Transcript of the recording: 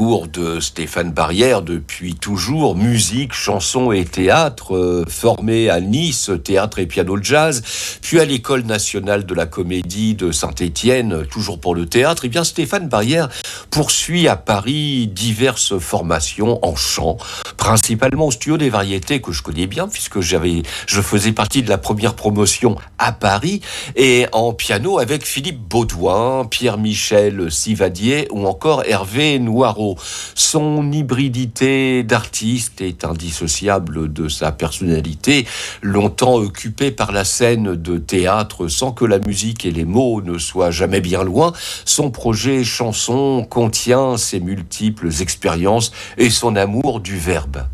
parcours de Stéphane Barrière depuis toujours, musique, chanson et théâtre, formé à Nice, théâtre et piano jazz, puis à l'École nationale de la comédie de Saint-Étienne, toujours pour le théâtre. Eh bien, Stéphane Barrière poursuit à Paris diverses formations en chant, principalement au Studio des Variétés que je connais bien puisque je faisais partie de la première promotion à Paris, et en piano avec Philippe Baudouin, Pierre-Michel Sivadier ou encore Hervé Noireau. Son hybridité d'artiste est indissociable de sa personnalité, longtemps occupé par la scène de théâtre sans que la musique et les mots ne soient jamais bien loin. Son projet chanson contient ses multiples expériences et son amour du verbe.